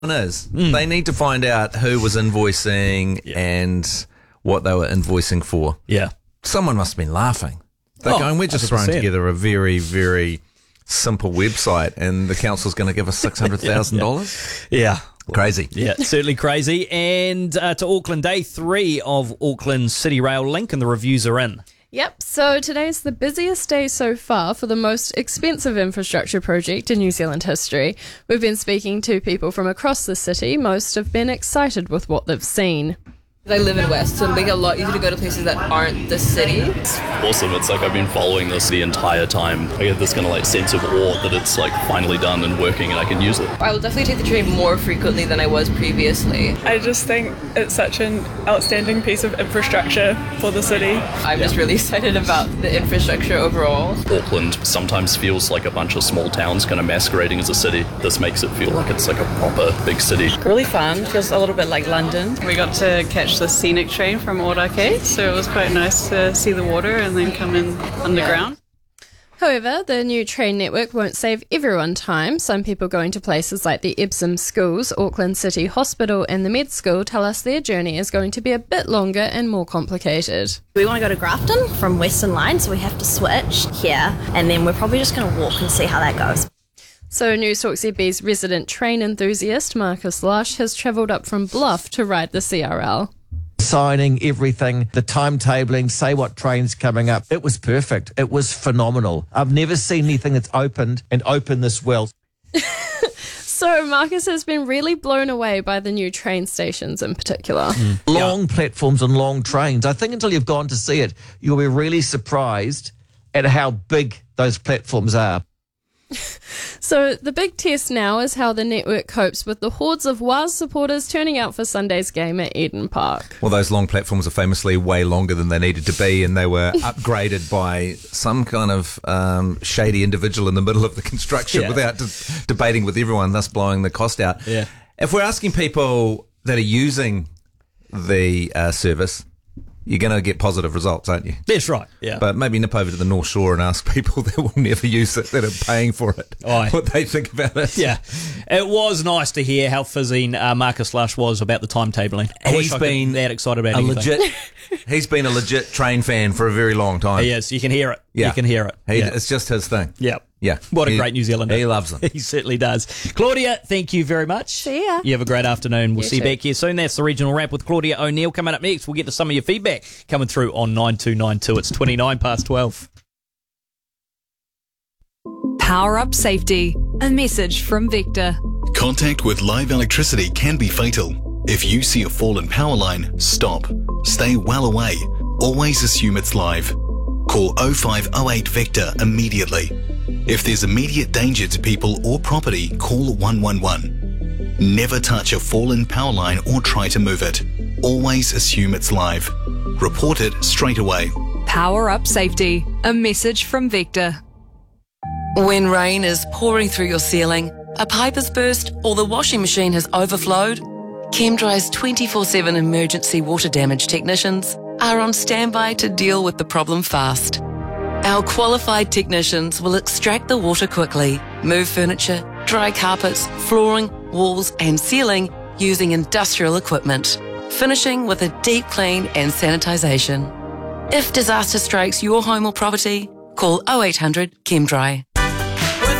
is they need to find out who was invoicing and what they were invoicing for. Yeah. Someone must have been laughing. They're going, we're just throwing together a very, very simple website and the council's going to give us $600,000? Yeah. Crazy. Yeah, certainly crazy. And to Auckland, day 3 of Auckland City Rail Link, and the reviews are in. Yep, so today's the busiest day so far for the most expensive infrastructure project in New Zealand history. We've been speaking to people from across the city. Most have been excited with what they've seen. I live in West, so it'll make it a lot easier to go to places that aren't the city. It's awesome. It's like I've been following this the entire time. I get this kind of like sense of awe that it's like finally done and working and I can use it. I will definitely take the train more frequently than I was previously. I just think it's such an outstanding piece of infrastructure for the city. I'm just really excited about the infrastructure overall. Auckland sometimes feels like a bunch of small towns kind of masquerading as a city. This makes it feel like it's like a proper big city. Really fun. Feels a little bit like London. We got to catch the scenic train from Ōrākei, so it was quite nice to see the water and then come in underground. However, the new train network won't save everyone time. Some people going to places like the Epsom Schools, Auckland City Hospital and the Med School tell us their journey is going to be a bit longer and more complicated. We want to go to Grafton from Western Line, so we have to switch here, and then we're probably just going to walk and see how that goes. So News Talk ZB's resident train enthusiast, Marcus Lush, has travelled up from Bluff to ride the CRL. Signing everything, the timetabling, say what train's coming up. It was perfect. It was phenomenal. I've never seen anything that's opened this well. So Marcus has been really blown away by the new train stations in particular. Long platforms and long trains. I think until you've gone to see it, you'll be really surprised at how big those platforms are. So the big test now is how the network copes with the hordes of WAS supporters turning out for Sunday's game at Eden Park. Well, those long platforms are famously way longer than they needed to be, and they were upgraded by some kind of shady individual in the middle of the construction without debating with everyone, thus blowing the cost out. Yeah. If we're asking people that are using the service, you're going to get positive results, aren't you? That's right, yeah. But maybe nip over to the North Shore and ask people that will never use it, that are paying for it, what they think about it. Yeah. It was nice to hear how fizzing Marcus Lush was about the timetabling. He's been that excited about anything. He's been a legit train fan for a very long time. He is. You can hear it. Yeah. You can hear it. It's just his thing. Yeah. Yeah. What a great New Zealander. He loves them. He certainly does. Claudia, thank you very much. See ya. You have a great afternoon. We'll You see you too. back here soon. That's the Regional Wrap with Claudia O'Neill. Coming up next, we'll get to some of your feedback coming through on 9292. It's 29 past 12. Power up safety. A message from Vector. Contact with live electricity can be fatal. If you see a fallen power line, stop. Stay well away. Always assume it's live. Call 0508 Vector immediately. If there's immediate danger to people or property, call 111. Never touch a fallen power line or try to move it. Always assume it's live. Report it straight away. Power up safety. A message from Vector. When rain is pouring through your ceiling, a pipe has burst, or the washing machine has overflowed, ChemDry's 24/7 emergency water damage technicians are on standby to deal with the problem fast. Our qualified technicians will extract the water quickly, move furniture, dry carpets, flooring, walls and ceiling using industrial equipment, finishing with a deep clean and sanitisation. If disaster strikes your home or property, call 0800 ChemDry.